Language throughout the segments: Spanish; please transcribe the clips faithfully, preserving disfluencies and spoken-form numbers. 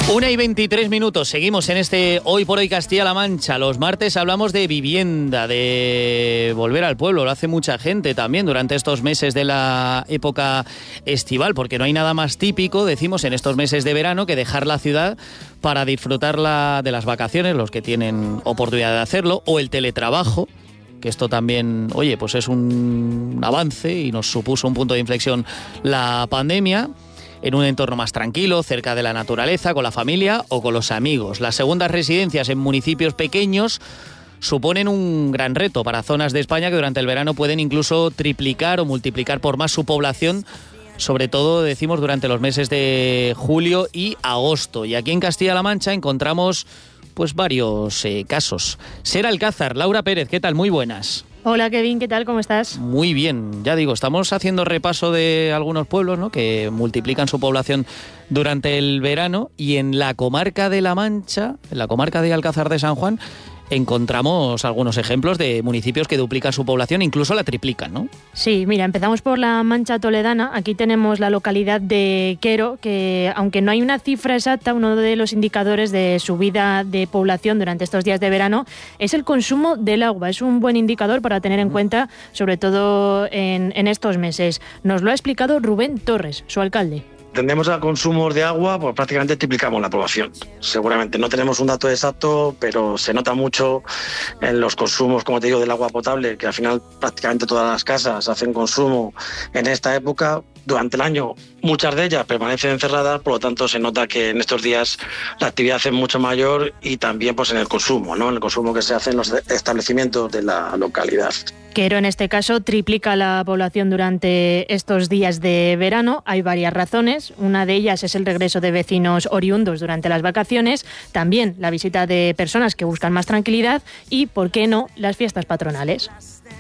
Una y veintitrés minutos, seguimos en este Hoy por Hoy Castilla-La Mancha. Los martes hablamos de vivienda, de volver al pueblo. Lo hace mucha gente también durante estos meses de la época estival, porque no hay nada más típico, decimos, en estos meses de verano que dejar la ciudad para disfrutar la, de las vacaciones, los que tienen oportunidad de hacerlo, o el teletrabajo, que esto también, oye, pues es un avance y nos supuso un punto de inflexión la pandemia, en un entorno más tranquilo, cerca de la naturaleza, con la familia o con los amigos. Las segundas residencias en municipios pequeños suponen un gran reto para zonas de España que durante el verano pueden incluso triplicar o multiplicar por más su población, sobre todo, decimos, durante los meses de julio y agosto. Y aquí en Castilla-La Mancha encontramos pues varios eh, casos. Ser Alcázar, Laura Pérez, ¿qué tal? Muy buenas. Hola Kevin, ¿qué tal? ¿Cómo estás? Muy bien, ya digo, estamos haciendo repaso de algunos pueblos, ¿no?, que multiplican su población durante el verano, y en la comarca de La Mancha, en la comarca de Alcázar de San Juan, encontramos algunos ejemplos de municipios que duplican su población, incluso la triplican, ¿no? Sí, mira, empezamos por la Mancha Toledana. Aquí tenemos la localidad de Quero, que aunque no hay una cifra exacta, uno de los indicadores de subida de población durante estos días de verano es el consumo del agua. Es un buen indicador para tener en cuenta, sobre todo en, en estos meses. Nos lo ha explicado Rubén Torres, su alcalde. Tendemos a consumos de agua, pues prácticamente triplicamos la población. Seguramente no tenemos un dato exacto, pero se nota mucho en los consumos, como te digo, del agua potable, que al final prácticamente todas las casas hacen consumo en esta época. Durante el año muchas de ellas permanecen encerradas, por lo tanto se nota que en estos días la actividad es mucho mayor, y también pues en el consumo, ¿no? En el consumo que se hace en los establecimientos de la localidad. Quero, en este caso, triplica la población durante estos días de verano. Hay varias razones. Una de ellas es el regreso de vecinos oriundos durante las vacaciones, también la visita de personas que buscan más tranquilidad y, ¿por qué no?, las fiestas patronales.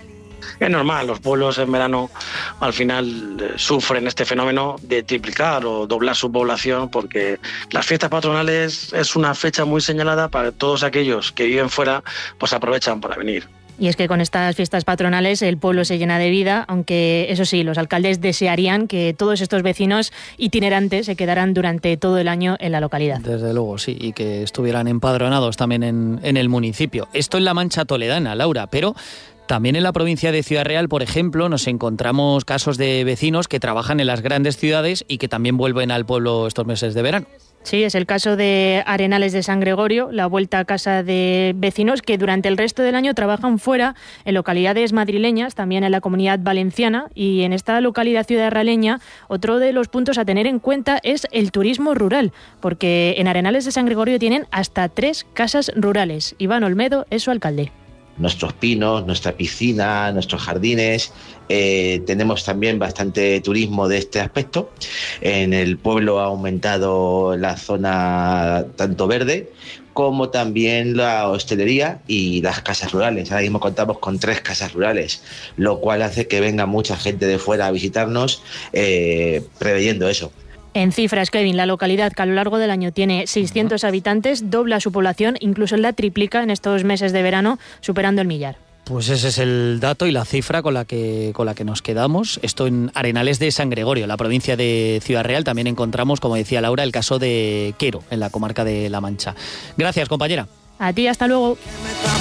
Es normal, los pueblos en verano al final eh, sufren este fenómeno de triplicar o doblar su población, porque las fiestas patronales es una fecha muy señalada para todos aquellos que viven fuera, pues aprovechan para venir. Y es que con estas fiestas patronales el pueblo se llena de vida, aunque eso sí, los alcaldes desearían que todos estos vecinos itinerantes se quedaran durante todo el año en la localidad. Desde luego, sí, y que estuvieran empadronados también en, en el municipio. Esto en la Mancha Toledana, Laura, pero también en la provincia de Ciudad Real, por ejemplo, nos encontramos casos de vecinos que trabajan en las grandes ciudades y que también vuelven al pueblo estos meses de verano. Sí, es el caso de Arenales de San Gregorio, la vuelta a casa de vecinos que durante el resto del año trabajan fuera, en localidades madrileñas, también en la Comunidad Valenciana, y en esta localidad ciudadraleña otro de los puntos a tener en cuenta es el turismo rural, porque en Arenales de San Gregorio tienen hasta tres casas rurales. Iván Olmedo es su alcalde. Nuestros pinos, nuestra piscina, nuestros jardines. Eh, tenemos también bastante turismo de este aspecto. En el pueblo ha aumentado la zona tanto verde como también la hostelería y las casas rurales. Ahora mismo contamos con tres casas rurales, lo cual hace que venga mucha gente de fuera a visitarnos, eh, preveyendo eso. En cifras, Kevin, la localidad, que a lo largo del año tiene seiscientos habitantes, dobla su población, incluso la triplica en estos meses de verano, superando el millar. Pues ese es el dato y la cifra con la que con la que nos quedamos. Esto en Arenales de San Gregorio, la provincia de Ciudad Real. También encontramos, como decía Laura, el caso de Quero, en la comarca de La Mancha. Gracias, compañera. A ti, hasta luego.